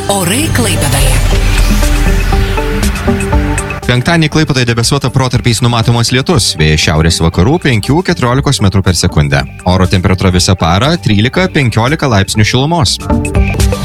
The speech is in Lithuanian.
Orai Klaipėdoje. Penktadienį Klaipėdoje debesuota protarpiais numatomas lietus, vėjas šiaurės vakarų 5–14 m/s. Oro temperatūra visą parą 13–15 laipsnių šilumos.